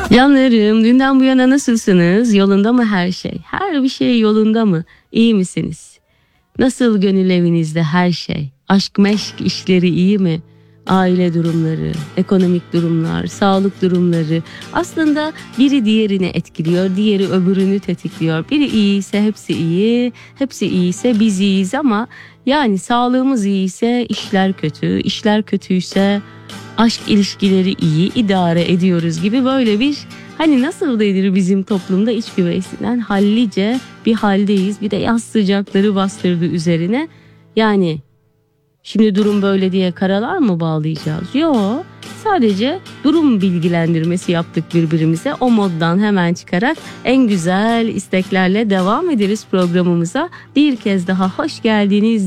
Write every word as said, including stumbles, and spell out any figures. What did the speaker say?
Canlarım, dünden bu yana nasılsınız? Yolunda mı her şey? Her bir şey yolunda mı? İyi misiniz? Nasıl gönül evinizde her şey? Aşk meşk işleri iyi mi? Aile durumları, ekonomik durumlar, sağlık durumları aslında biri diğerini etkiliyor, diğeri öbürünü tetikliyor. Biri iyiyse hepsi iyi, hepsi iyiyse biz iyiyiz ama yani sağlığımız iyiyse işler kötü, işler kötüyse aşk ilişkileri iyi idare ediyoruz gibi böyle bir hani nasıl denir bizim toplumda iç güveysinden hallice bir haldeyiz. Bir de yaz sıcakları bastırdı üzerine. Yani şimdi durum böyle diye karalar mı bağlayacağız? Yok. Sadece durum bilgilendirmesi yaptık birbirimize. O moddan hemen çıkarak en güzel isteklerle devam ederiz programımıza. Bir kez daha hoş geldiniz.